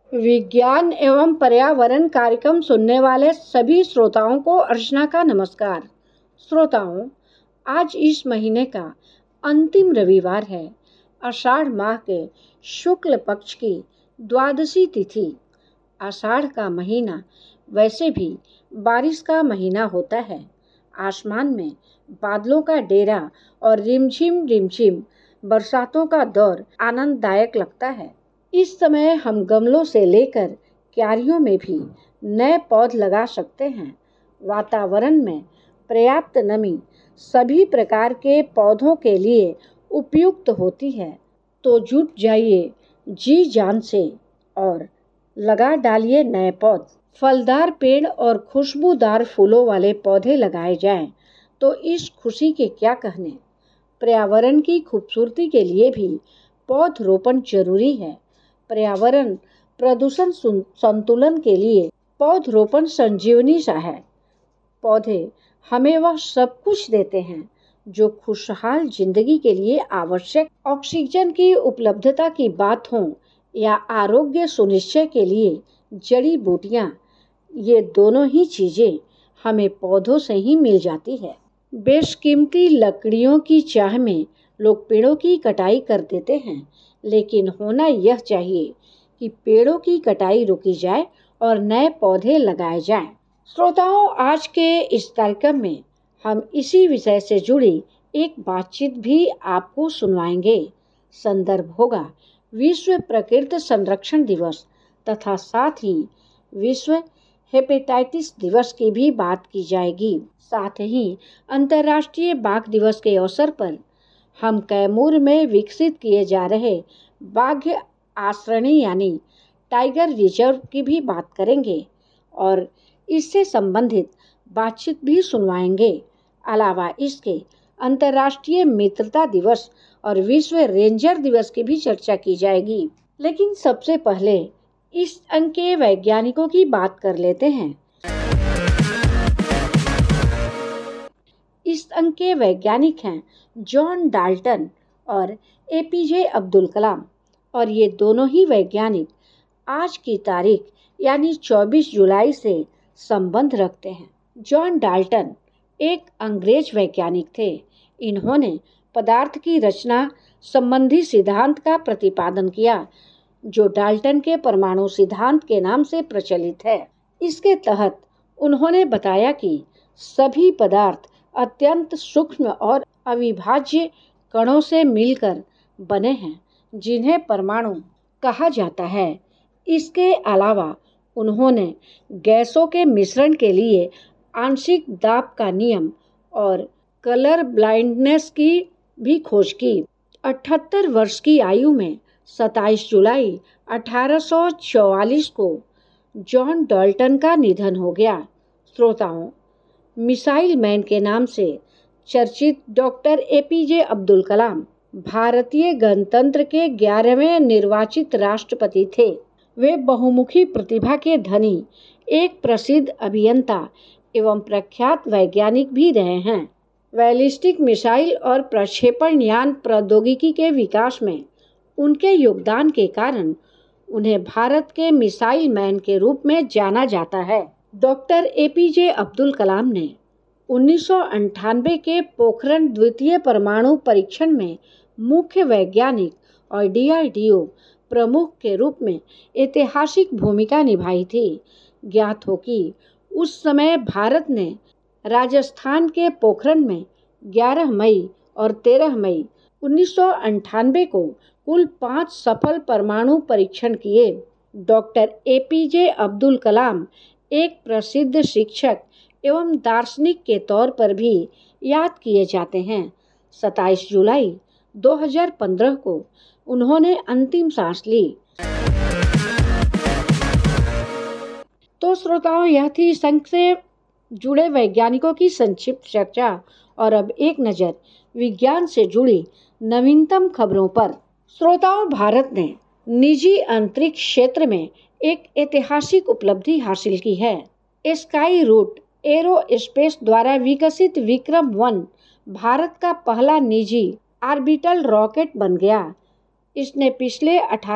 विज्ञान एवं पर्यावरण कार्यक्रम सुनने वाले सभी श्रोताओं को अर्चना का नमस्कार। श्रोताओं, आज इस महीने का अंतिम रविवार है। आषाढ़ माह के शुक्ल पक्ष की द्वादशी तिथि। आषाढ़ का महीना वैसे भी बारिश का महीना होता है। आसमान में बादलों का डेरा और रिमझिम बरसातों का दौर आनंददायक लगता है। इस समय हम गमलों से लेकर क्यारियों में भी नए पौध लगा सकते हैं। वातावरण में पर्याप्त नमी सभी प्रकार के पौधों के लिए उपयुक्त होती है। तो जुट जाइए जी जान से और लगा डालिए नए पौध। फलदार पेड़ और खुशबूदार फूलों वाले पौधे लगाए जाएं तो इस खुशी के क्या कहने। पर्यावरण की खूबसूरती के लिए भी पौधरोपण जरूरी है। पर्यावरण प्रदूषण संतुलन के लिए पौधरोपण संजीवनी सा है। पौधे हमें वह सब कुछ देते हैं जो खुशहाल जिंदगी के लिए आवश्यक। ऑक्सीजन की उपलब्धता की बात हो या आरोग्य सुनिश्चय के लिए जड़ी बूटियां, ये दोनों ही चीजें हमें पौधों से ही मिल जाती है। बेशकीमती लकड़ियों की चाह में लोग पेड़ों की कटाई कर देते हैं, लेकिन होना यह चाहिए कि पेड़ों की कटाई रोकी जाए और नए पौधे लगाए जाएं। श्रोताओं, आज के इस कार्यक्रम में हम इसी विषय से जुड़ी एक बातचीत भी आपको सुनवाएंगे। संदर्भ होगा विश्व प्रकृति संरक्षण दिवस तथा साथ ही विश्व हेपेटाइटिस दिवस की भी बात की जाएगी। साथ ही अंतर्राष्ट्रीय बाघ दिवस के अवसर पर हम कैमूर में विकसित किए जा रहे बाघ आश्रयणी यानी टाइगर रिजर्व की भी बात करेंगे और इससे संबंधित बातचीत भी सुनवाएंगे। अलावा इसके अंतर्राष्ट्रीय मित्रता दिवस और विश्व रेंजर दिवस की भी चर्चा की जाएगी। लेकिन सबसे पहले इस अंक के वैज्ञानिकों की बात कर लेते हैं। इस अंक के वैज्ञानिक हैं जॉन डाल्टन और एपीजे अब्दुल कलाम, और ये दोनों ही वैज्ञानिक आज की तारीख यानी 24 जुलाई से संबंध रखते हैं। जॉन डाल्टन एक अंग्रेज वैज्ञानिक थे। इन्होंने पदार्थ की रचना संबंधी सिद्धांत का प्रतिपादन किया, जो डाल्टन के परमाणु सिद्धांत के नाम से प्रचलित है। इसके तहत उन्होंने बताया कि सभी पदार्थ अत्यंत सूक्ष्म और अविभाज्य कणों से मिलकर बने हैं, जिन्हें परमाणु कहा जाता है। इसके अलावा उन्होंने गैसों के मिश्रण के लिए आंशिक दाब का नियम और कलर ब्लाइंडनेस की भी खोज की। 78 वर्ष की आयु में 27 जुलाई 1844 को जॉन डाल्टन का निधन हो गया। श्रोताओं, मिसाइल मैन के नाम से चर्चित डॉक्टर एपीजे अब्दुल कलाम भारतीय गणतंत्र के 11वें निर्वाचित राष्ट्रपति थे। वे बहुमुखी प्रतिभा के धनी एक प्रसिद्ध अभियंता एवं प्रख्यात वैज्ञानिक भी रहे हैं। बैलिस्टिक मिसाइल और प्रक्षेपण यान प्रौद्योगिकी के विकास में उनके योगदान के कारण उन्हें भारत के मिसाइल मैन के रूप में जाना जाता है। डॉक्टर एपीजे अब्दुल कलाम ने 1998 के पोखरण द्वितीय परमाणु परीक्षण में मुख्य वैज्ञानिक और डीआरडीओ प्रमुख के रूप में ऐतिहासिक भूमिका निभाई थी। ज्ञात हो कि उस समय भारत ने राजस्थान के पोखरण में 11 मई और 13 मई 1998 को कुल 5 सफल परमाणु परीक्षण किए। डॉक्टर एपीजे अब्दुल कलाम एक प्रसिद्ध शिक्षक एवं दार्शनिक के तौर पर भी याद किए जाते हैं। 27 जुलाई 2015 को उन्होंने अंतिम सांस ली। तो श्रोताओं, यह थी संघ से जुड़े वैज्ञानिकों की संक्षिप्त चर्चा। और अब एक नज़र विज्ञान से जुड़ी नवीनतम खबरों पर। श्रोताओं, भारत ने निजी अंतरिक्ष क्षेत्र में एक ऐतिहासिक उपलब्धि हासिल की है। स्काई रूट एरोस्पेस द्वारा विकसित विक्रम-1 भारत का पहला निजी ऑर्बिटल रॉकेट बन गया। इसने पिछले 18